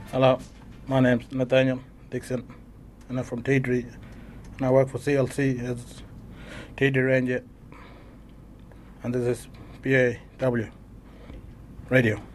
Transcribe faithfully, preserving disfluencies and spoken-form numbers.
Hello, my name's Nathaniel Dixon, and I'm from Tidri, and I work for C L C as Tidri Ranger, and this is P A W Radio.